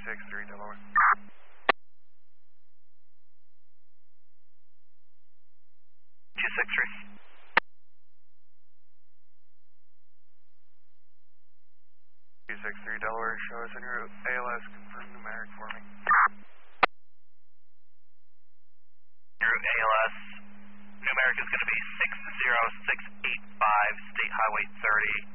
263 Delaware. 263. 263 Delaware, show us en route. ALS, confirm numeric for me. En route ALS, numeric is going to be 60685, State Highway 30.